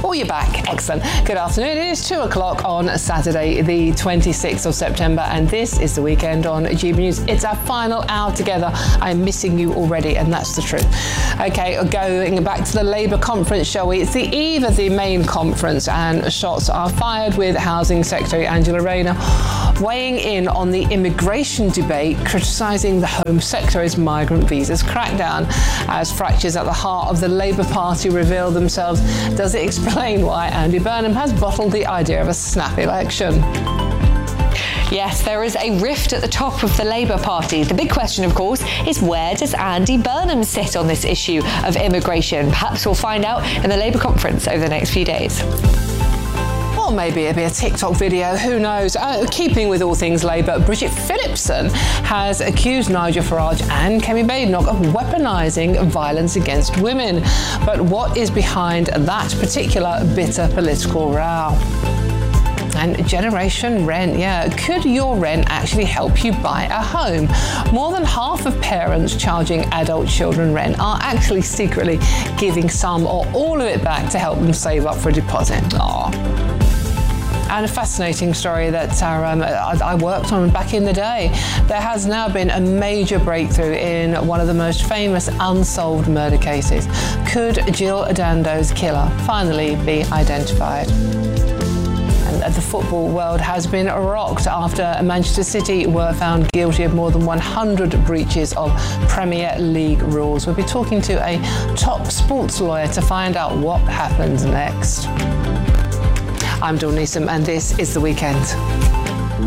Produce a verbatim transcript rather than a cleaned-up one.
Oh, you're back. Excellent. Good afternoon. It is two o'clock on Saturday, the twenty-sixth of September, and this is The Weekend on G B News. It's our final hour together. I'm missing you already, and that's the truth. Okay, going back to the Labour conference, shall we? It's the eve of the main conference, and shots are fired with Housing Secretary Angela Rayner weighing in on the immigration debate, criticising the Home Secretary's migrant visas crackdown. As fractures at the heart of the Labour Party reveal themselves, does it explain why Andy Burnham has bottled the idea of a snap election? Yes, there is a rift at the top of the Labour Party. The big question, of course, is where does Andy Burnham sit on this issue of immigration? Perhaps we'll find out in the Labour conference over the next few days. Or maybe it'll be a TikTok video, who knows. Uh, keeping with all things Labour, Bridget Phillipson has accused Nigel Farage and Kemi Badenoch of weaponising violence against women. But what is behind that particular bitter political row? And Generation Rent, yeah. Could your rent actually help you buy a home? More than half of parents charging adult children rent are actually secretly giving some or all of it back to help them save up for a deposit. Aww. And a fascinating story that uh, um, I worked on back in the day. There has now been a major breakthrough in one of the most famous unsolved murder cases. Could Jill Adando's killer finally be identified? And the football world has been rocked after Manchester City were found guilty of more than one hundred breaches of Premier League rules. We'll be talking to a top sports lawyer to find out what happens next. I'm Dawn Neeson, and this is The Weekend.